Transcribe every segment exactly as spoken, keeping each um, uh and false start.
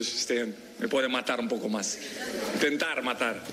Este, me puede matar un poco más, intentar matar.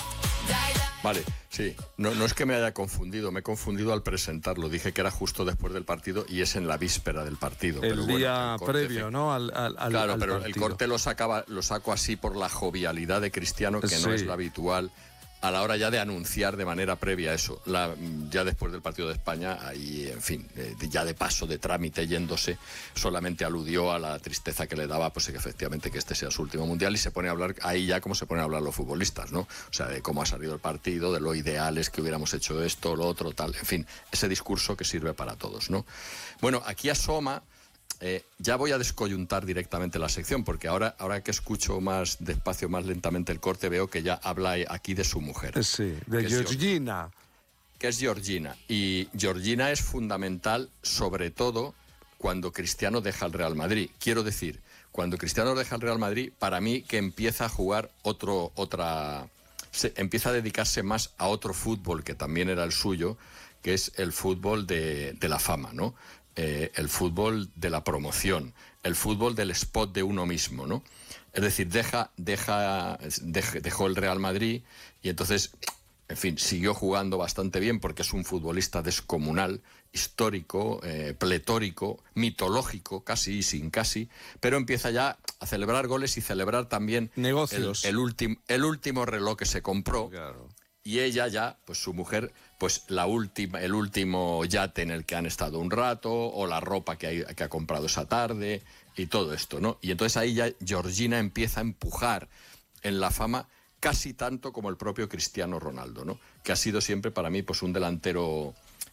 Vale, sí, no, no es que me haya confundido, me he confundido al presentarlo, dije que era justo después del partido y es en la víspera del partido. El pero día bueno, el previo, ¿no? Al, al, claro, al pero partido. el corte lo, sacaba, lo saco así por la jovialidad de Cristiano, que sí. no es la habitual, a la hora ya de anunciar de manera previa eso. La, ya después del partido de España, ahí, en fin, eh, ya de paso, de trámite, yéndose, solamente aludió a la tristeza que le daba, pues que efectivamente que este sea su último mundial, y se pone a hablar, ahí ya como se ponen a hablar los futbolistas, ¿no? O sea, de cómo ha salido el partido, de lo ideal es que hubiéramos hecho esto, lo otro, tal, en fin, ese discurso que sirve para todos, ¿no? Bueno, aquí asoma... Eh, ya voy a descoyuntar directamente la sección, porque ahora, ahora que escucho más despacio, más lentamente el corte, veo que ya habla aquí de su mujer. Sí, de Georgina. Que es Georgina. Y Georgina es fundamental, sobre todo, cuando Cristiano deja el Real Madrid. Quiero decir, cuando Cristiano deja el Real Madrid, para mí que empieza a jugar otro, otra... Se, empieza a dedicarse más a otro fútbol, que también era el suyo, que es el fútbol de, de la fama, ¿no? Eh, el fútbol de la promoción, el fútbol del spot de uno mismo, ¿no? Es decir, deja, deja, dej, dejó el Real Madrid y entonces, en fin, siguió jugando bastante bien porque es un futbolista descomunal, histórico, eh, pletórico, mitológico, casi y sin casi, pero empieza ya a celebrar goles y celebrar también negocios. El, el, último, el último reloj que se compró. Claro. Y ella ya, pues su mujer, pues la última, el último yate en el que han estado un rato, o la ropa que, hay, que ha comprado esa tarde, y todo esto, ¿no? Y entonces ahí ya Georgina empieza a empujar en la fama casi tanto como el propio Cristiano Ronaldo, ¿no? Que ha sido siempre para mí pues un delantero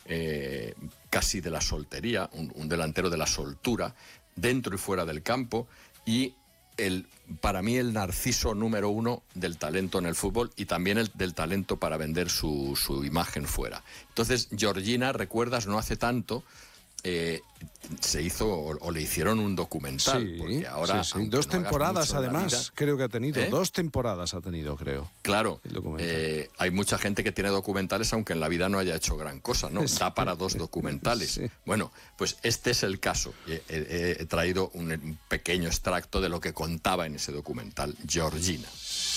eh, casi de la soltería, un, un delantero de la soltura, dentro y fuera del campo, y el, para mí el narciso número uno del talento en el fútbol y también el del talento para vender su, su imagen fuera. Entonces, Georgina, recuerdas, no hace tanto, eh, se hizo o, o le hicieron un documental. Sí, porque ahora, sí, sí. Dos no temporadas además, vida, creo que ha tenido. ¿eh? Dos temporadas ha tenido, creo. Claro, eh, hay mucha gente que tiene documentales aunque en la vida no haya hecho gran cosa, ¿no? Sí. Da para dos documentales. Sí. Bueno, pues este es el caso. He, he, he traído un, un pequeño extracto de lo que contaba en ese documental Georgina.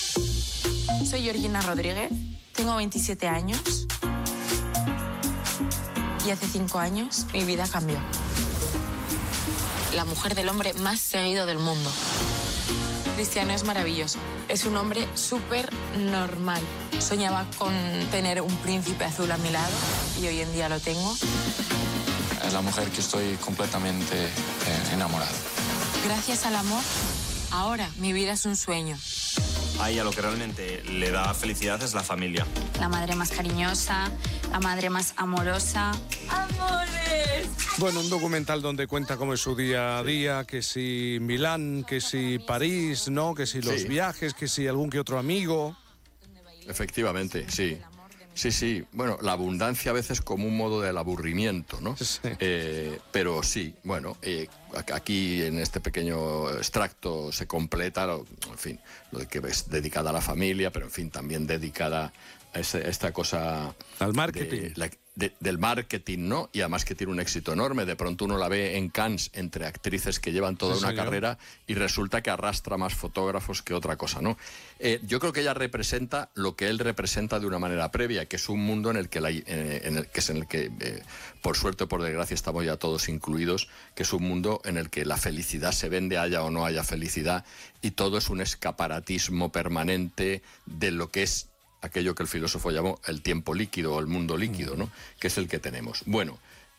Soy Georgina Rodríguez, tengo veintisiete años. Y hace cinco años mi vida cambió. La mujer del hombre más seguido del mundo. Cristiano es maravilloso. Es un hombre súper normal. Soñaba con tener un príncipe azul a mi lado y hoy en día lo tengo. Es la mujer que estoy completamente eh, enamorado. Gracias al amor, ahora mi vida es un sueño. A ella lo que realmente le da felicidad es la familia. La madre más cariñosa, la madre más amorosa. ¡Amores! Bueno, un documental donde cuenta cómo es su día a día, que si Milán, que si París, ¿no? Que si los sí. viajes, que si algún que otro amigo. Efectivamente, sí. Sí, sí. Bueno, la abundancia a veces como un modo del aburrimiento, ¿no? Sí. Eh, pero sí, bueno, eh, aquí en este pequeño extracto se completa, lo, en fin, lo de que es dedicada a la familia, pero en fin, también dedicada a ese, esta cosa... Al marketing. De, la, de, del marketing, ¿no? Y además que tiene un éxito enorme. De pronto uno la ve en Cannes entre actrices que llevan toda sí, una señor. carrera y resulta que arrastra más fotógrafos que otra cosa, ¿no? Eh, yo creo que ella representa lo que él representa de una manera previa, que es un mundo en el que, la, eh, en el, que, es en el que eh, por suerte o por desgracia estamos ya todos incluidos, que es un mundo en el que la felicidad se vende, haya o no haya felicidad, y todo es un escaparatismo permanente de lo que es aquello que el filósofo llamó el tiempo líquido o el mundo líquido, ¿no? Que es el que tenemos. Bueno,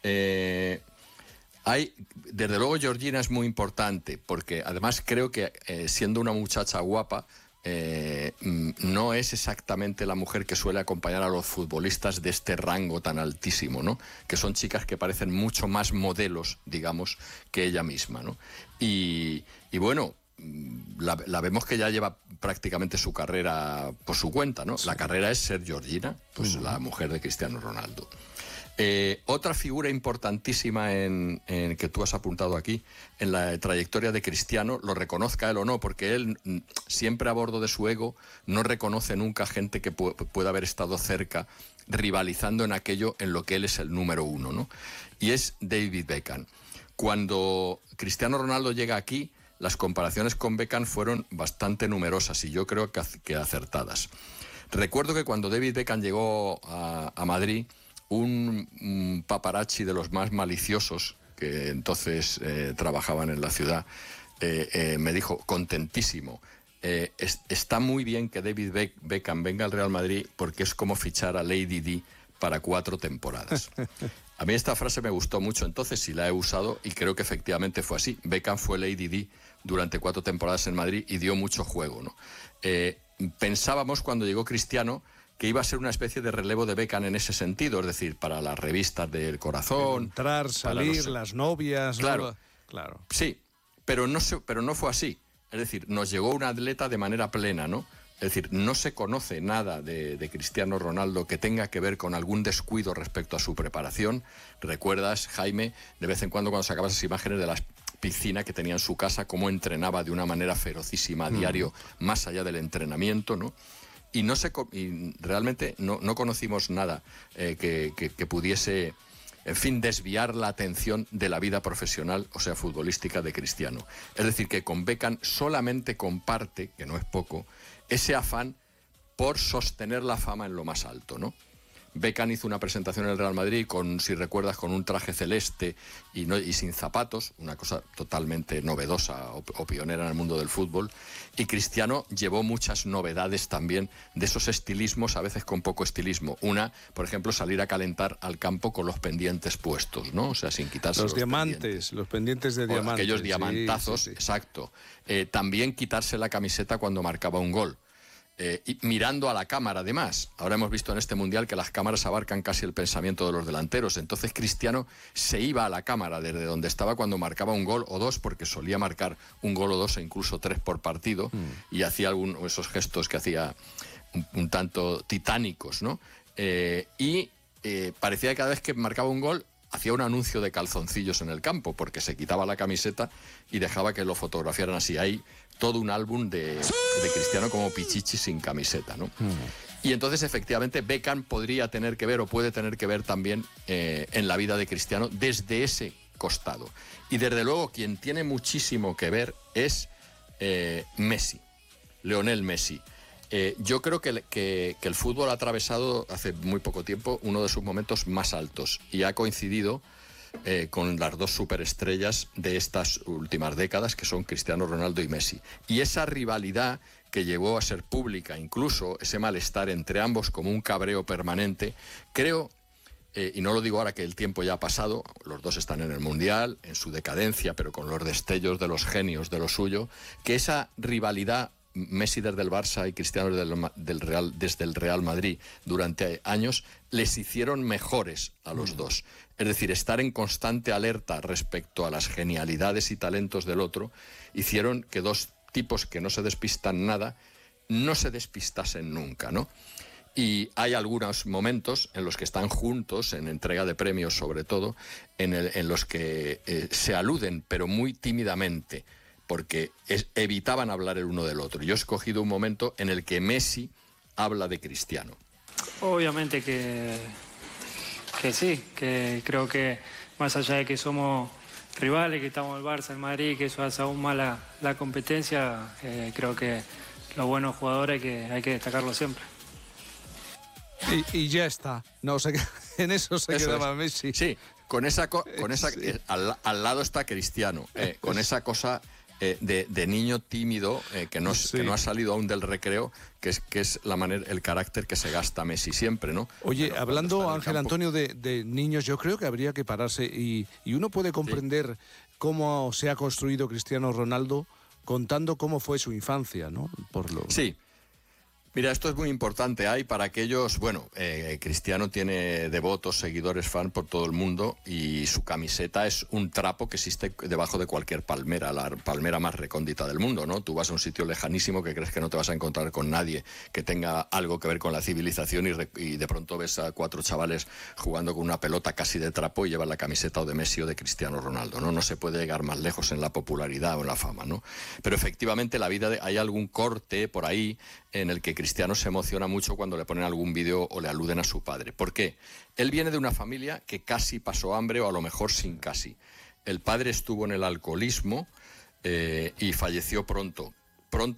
eh, hay, desde luego Georgina es muy importante, porque además creo que eh, siendo una muchacha guapa, eh, no es exactamente la mujer que suele acompañar a los futbolistas de este rango tan altísimo, ¿no? Que son chicas que parecen mucho más modelos, digamos, que ella misma, ¿no? Y, y bueno... La, la vemos que ya lleva prácticamente su carrera por su cuenta, ¿no? Sí. La carrera es ser Georgina, pues uh-huh. la mujer de Cristiano Ronaldo. Eh, otra figura importantísima en, en que tú has apuntado aquí, en la trayectoria de Cristiano, lo reconozca él o no, porque él siempre a bordo de su ego no reconoce nunca gente que pu- pueda haber estado cerca rivalizando en aquello en lo que él es el número uno, ¿no? Y es David Beckham. Cuando Cristiano Ronaldo llega aquí, las comparaciones con Beckham fueron bastante numerosas y yo creo que, que acertadas. Recuerdo que cuando David Beckham llegó a, a Madrid, un, un paparazzi de los más maliciosos que entonces eh, trabajaban en la ciudad, eh, eh, me dijo, contentísimo, eh, es, está muy bien que David Be- Beckham venga al Real Madrid porque es como fichar a Lady Di para cuatro temporadas. A mí esta frase me gustó mucho entonces y la he usado y creo que efectivamente fue así. Beckham fue Lady Di durante cuatro temporadas en Madrid y dio mucho juego, ¿no? Eh, pensábamos cuando llegó Cristiano que iba a ser una especie de relevo de Beckham en ese sentido, es decir, para las revistas del corazón. Entrar, salir, los... las novias. Claro, ¿no? Claro. Sí, pero no, se, pero no fue así. Es decir, nos llegó un atleta de manera plena, ¿no? Es decir, no se conoce nada de, de Cristiano Ronaldo que tenga que ver con algún descuido respecto a su preparación. ¿Recuerdas, Jaime, de vez en cuando cuando sacabas esas imágenes de la piscina que tenía en su casa, cómo entrenaba de una manera ferocísima a diario, mm. más allá del entrenamiento, ¿no? Y, no se, y realmente no, no conocimos nada eh, que, que, que pudiese, en fin, desviar la atención de la vida profesional, o sea, futbolística de Cristiano. Es decir, que con Beckham solamente comparte, que no es poco, ese afán por sostener la fama en lo más alto, ¿no? Beckham hizo una presentación en el Real Madrid con, si recuerdas, con un traje celeste y, no, y sin zapatos, una cosa totalmente novedosa o, o pionera en el mundo del fútbol. Y Cristiano llevó muchas novedades también de esos estilismos, a veces con poco estilismo. Una, por ejemplo, salir a calentar al campo con los pendientes puestos, ¿no? O sea, sin quitarse los, los diamantes, pendientes. los pendientes de diamantes. Aquellos diamantazos, sí, sí, sí. Exacto. Eh, también quitarse la camiseta cuando marcaba un gol. Eh, y mirando a la cámara, además. Ahora hemos visto en este Mundial que las cámaras abarcan casi el pensamiento de los delanteros. Entonces Cristiano se iba a la cámara desde donde estaba cuando marcaba un gol o dos, porque solía marcar un gol o dos e incluso tres por partido, mm. y hacía algunos esos gestos que hacía un, un tanto titánicos, ¿no? Eh, y eh, parecía que cada vez que marcaba un gol hacía un anuncio de calzoncillos en el campo, porque se quitaba la camiseta y dejaba que lo fotografiaran así. Hay todo un álbum de, de Cristiano como Pichichi sin camiseta, ¿no? Mm. Y entonces, efectivamente, Beckham podría tener que ver o puede tener que ver también eh, en la vida de Cristiano desde ese costado. Y desde luego, quien tiene muchísimo que ver es eh, Messi, Lionel Messi. Eh, yo creo que, que, que el fútbol ha atravesado hace muy poco tiempo uno de sus momentos más altos y ha coincidido eh, con las dos superestrellas de estas últimas décadas, que son Cristiano Ronaldo y Messi. Y esa rivalidad que llegó a ser pública, incluso ese malestar entre ambos como un cabreo permanente, creo, eh, y no lo digo ahora que el tiempo ya ha pasado, los dos están en el Mundial, en su decadencia, pero con los destellos de los genios de lo suyo, que esa rivalidad Messi desde el Barça y Cristiano desde el, del Real, desde el Real Madrid durante años, les hicieron mejores a los dos. Es decir, estar en constante alerta respecto a las genialidades y talentos del otro, hicieron que dos tipos que no se despistan nada, no se despistasen nunca, ¿no? Y hay algunos momentos en los que están juntos, en entrega de premios sobre todo, en, el, en los que eh, se aluden, pero muy tímidamente, porque es, evitaban hablar el uno del otro. Yo he escogido un momento en el que Messi habla de Cristiano. Obviamente que, que sí, que creo que más allá de que somos rivales, que estamos el Barça, el Madrid, que eso hace aún más la, la competencia, eh, creo que los buenos jugadores hay que, hay que destacarlos siempre. Y, y ya está, no sé, en eso se eso quedaba es. Messi. Sí, con esa, co con esa sí. eh, al, al lado está Cristiano, eh, con esa cosa eh, de, de niño tímido eh, que, no, sí. que no ha salido aún del recreo, que es, que es la manera, el carácter que se gasta Messi siempre, ¿no? Oye, Pero hablando, Ángel Antonio, de, de niños, yo creo que habría que pararse y, y uno puede comprender sí. cómo se ha construido Cristiano Ronaldo contando cómo fue su infancia, ¿no? Por lo... Sí. Mira, esto es muy importante. Hay para aquellos, bueno, eh, Cristiano tiene devotos, seguidores, fan por todo el mundo y su camiseta es un trapo que existe debajo de cualquier palmera, la palmera más recóndita del mundo, ¿no? Tú vas a un sitio lejanísimo que crees que no te vas a encontrar con nadie que tenga algo que ver con la civilización y, re, y de pronto ves a cuatro chavales jugando con una pelota casi de trapo y llevan la camiseta o de Messi o de Cristiano Ronaldo, ¿no? No se puede llegar más lejos en la popularidad o en la fama, ¿no? Pero efectivamente la vida de, hay algún corte por ahí en el que Cristiano se emociona mucho cuando le ponen algún vídeo o le aluden a su padre. ¿Por qué? Él viene de una familia que casi pasó hambre o a lo mejor sin casi. El padre estuvo en el alcoholismo, eh, y falleció pronto. Pronto